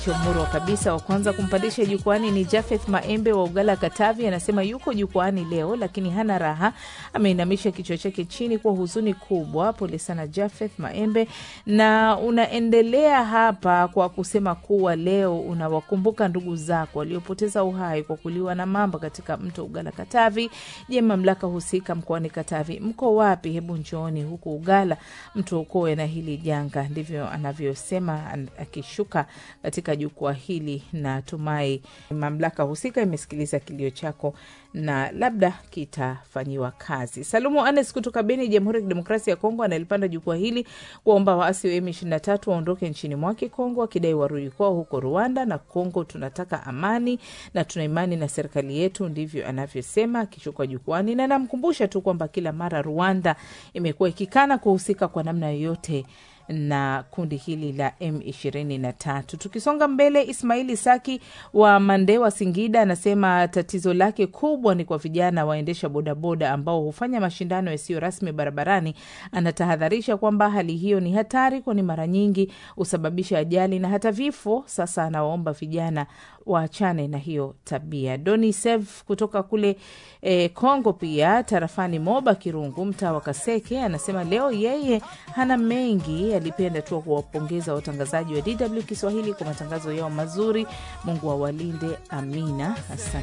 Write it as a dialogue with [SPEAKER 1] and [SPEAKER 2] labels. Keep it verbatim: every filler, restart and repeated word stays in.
[SPEAKER 1] Chomoro kabisa. Wa kwanza kumpandisha jukwani ni Jafeth Maembe wa Ugala Katavi. Anasema yuko jukwani leo lakini hana raha, ameinamisha kichwa chake chini kwa huzuni kubwa. Pole sana Jafeth Maembe, na unaendelea hapa kwa kusema kuwa leo unawakumbuka ndugu zako waliopoteza uhai kwa kuliwa na mamba katika mto Ugala Katavi. Je, mamlaka husika mkoani Katavi mko wapi? Hebu njooni huku Ugala mtuokoe na hili janga. Ndivyo anavyosema akishuka katika jukwaa hili, na tumai mamlaka husika imesikiliza kilio chako na labda kitafanyiwa kazi. Salumu Anes kutoka Beni, Jamhuri ya Kidemokrasia ya Kongo, analipanda jukwaa hili kuomba waasi wa M ishirini na tatu waondoke nchini mwake Kongo, akidai warudi kwao huko Rwanda na Kongo. Tunataka amani na tuna imani na serikali yetu, ndivyo anavyosema akishuka jukwani. Na namkumbusha tu kwamba kila mara Rwanda imekuwa ikikana kuhusika kwa namna yoyote na kundi hili la M ishirini na tatu. Tukisonga mbele, Ismaili Saki wa Mandewa Singida anasema tatizo lake kubwa ni kwa vijana waendesha bodaboda ambao hufanya mashindano yasiyo rasmi barabarani. Anatahadharisha kwamba hali hiyo ni hatari, kwani mara nyingi husababisha ajali na hata vifo. Sasa anawaomba vijana waachane na hiyo tabia. Doni Sev kutoka kule e, Kongo pia tarafani Moba Kirungu mtaa wa Kaseke anasema leo yeye hana mengi, alipenda tu kuwapongeza watangazaji wa D W Kiswahili kwa matangazo yao mazuri. Mungu awalinde, amina. Asante.